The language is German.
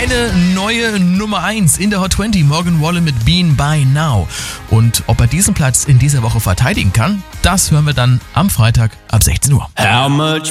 eine neue Nummer 1 in der Hot 20. Morgan Wallen mit Been By Now. Und ob er diesen Platz in dieser Woche verteidigen kann, das hören wir dann am Freitag ab 16 Uhr. How much